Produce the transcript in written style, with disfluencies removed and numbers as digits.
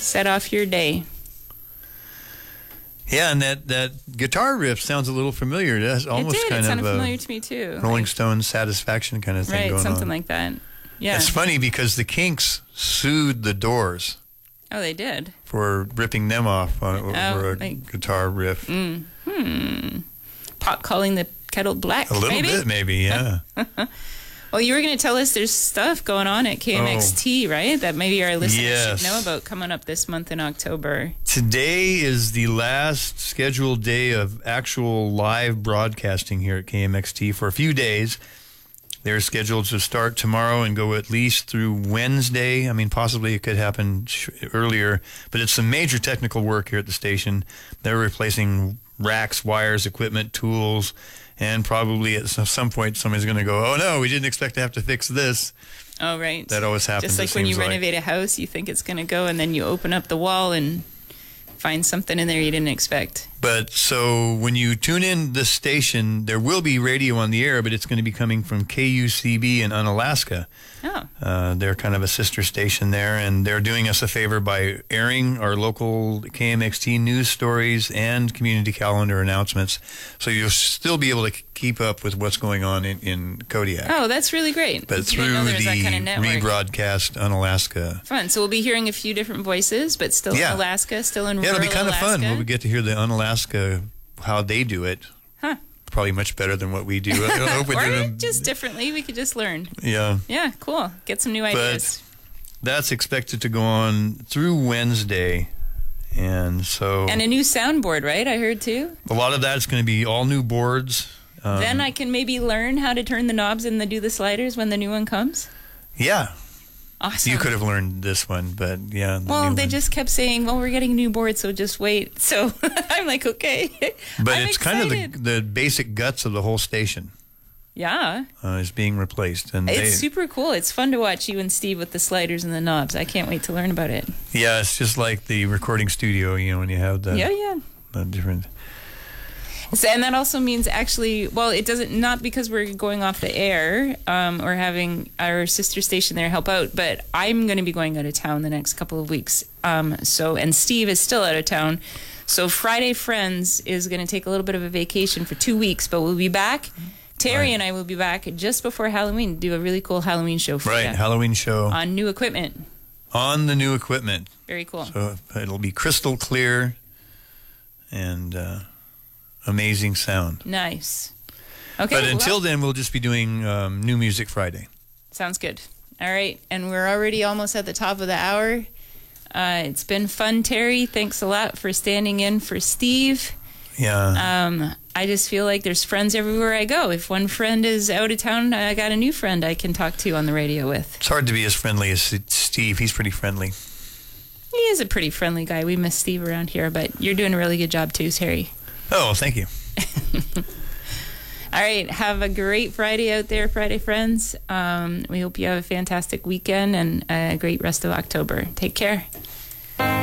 set off your day. Yeah, and that guitar riff sounds a little familiar. That's almost It kind sounded of familiar to me too. Rolling Stones Satisfaction kind of thing Right, going something on. like that. Yeah. It's funny because the Kinks sued the Doors Oh, they did. for ripping them off over a guitar riff. Pot calling the kettle black. A little bit, maybe, yeah. Well, you were going to tell us there's stuff going on at KMXT, right? That maybe our listeners should know about coming up this month in October. Today is the last scheduled day of actual live broadcasting here at KMXT for a few days. They're scheduled to start tomorrow and go at least through Wednesday. I mean, possibly it could happen earlier, but it's some major technical work here at the station. They're replacing racks, wires, equipment, tools, and probably at some point somebody's going to go, oh no, we didn't expect to have to fix this. Oh, right. That always happens. Just like when you renovate a house, you think it's going to go, and then you open up the wall and find something in there you didn't expect. But so when you tune in this station, there will be radio on the air, but it's going to be coming from KUCB in Unalaska. Oh. They're kind of a sister station there, and they're doing us a favor by airing our local KMXT news stories and community calendar announcements. So you'll still be able to keep up with what's going on in Kodiak. Oh, that's really great. But through the rebroadcast Unalaska. Fun. So we'll be hearing a few different voices, but still in Alaska, still in rural Alaska. Yeah, it'll be kind of fun. We'll get to hear the Unalaska, how they do it. Huh. Probably much better than what we do. I hope we or just differently. We could just learn. Yeah. Yeah, cool. Get some new ideas. But that's expected to go on through Wednesday. And a new soundboard, right? I heard too. A lot of that is going to be all new boards. Then I can maybe learn how to turn the knobs and do the sliders when the new one comes. Yeah. Awesome. You could have learned this one, but yeah. Well, they just kept saying, well, we're getting a new board, so just wait. So I'm like, okay. But it's excited. Kind of the basic guts of the whole station. Yeah. Is being replaced. And it's super cool. It's fun to watch you and Steve with the sliders and the knobs. I can't wait to learn about it. Yeah, it's just like the recording studio, when you have the different... And that also means actually, well, it doesn't, not because we're going off the air or having our sister station there help out, but I'm going to be going out of town the next couple of weeks. And Steve is still out of town. So Friday Friends is going to take a little bit of a vacation for 2 weeks, but we'll be back. Terry and I will be back just before Halloween to do a really cool Halloween show for you. Right, Halloween show. On new equipment. On the new equipment. Very cool. So it'll be crystal clear and... amazing sound. Nice. Okay. But until then, we'll just be doing New Music Friday. Sounds good. All right. And we're already almost at the top of the hour. It's been fun, Terry. Thanks a lot for standing in for Steve. Yeah. I just feel like there's friends everywhere I go. If one friend is out of town, I got a new friend I can talk to on the radio with. It's hard to be as friendly as Steve. He's pretty friendly. He is a pretty friendly guy. We miss Steve around here, but you're doing a really good job too, Terry. Oh, thank you. All right. Have a great Friday out there, Friday friends. We hope you have a fantastic weekend and a great rest of October. Take care.